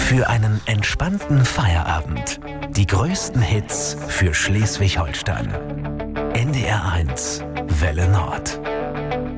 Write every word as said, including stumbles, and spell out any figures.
Für einen entspannten Feierabend. Die größten Hits für Schleswig-Holstein. N D R eins, Welle Nord.